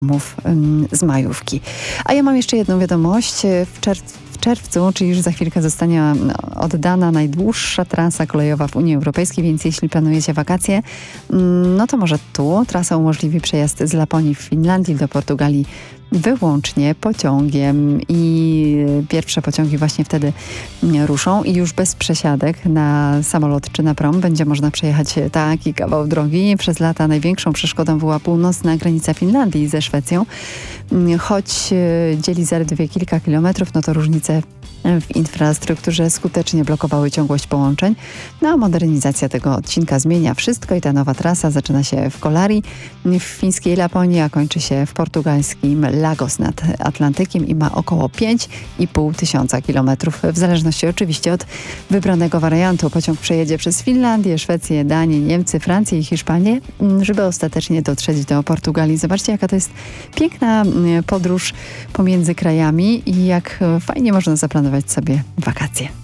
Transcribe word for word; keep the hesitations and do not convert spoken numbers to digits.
mów z majówki. A ja mam jeszcze jedną wiadomość. W czerwcu, w czerwcu, czyli już za chwilkę, zostanie oddana najdłuższa trasa kolejowa w Unii Europejskiej, więc jeśli planujecie wakacje, no to może tu trasa umożliwi przejazd z Laponii w Finlandii do Portugalii wyłącznie pociągiem i pierwsze pociągi właśnie wtedy ruszą i już bez przesiadek na samolot czy na prom będzie można przejechać taki kawał drogi. Przez lata największą przeszkodą była północna granica Finlandii ze Szwecją. Choć dzieli zaledwie kilka kilometrów, no to różnice w infrastrukturze skutecznie blokowały ciągłość połączeń. No a modernizacja tego odcinka zmienia wszystko i ta nowa trasa zaczyna się w Kolarii w fińskiej Laponii, a kończy się w portugalskim Lagos nad Atlantykiem i ma około pięć i pół tysiąca kilometrów. W zależności oczywiście od wybranego wariantu. Pociąg przejedzie przez Finlandię, Szwecję, Danię, Niemcy, Francję i Hiszpanię, żeby ostatecznie dotrzeć do Portugalii. Zobaczcie, jaka to jest piękna podróż pomiędzy krajami i jak fajnie można zaplanować sobie wakacje.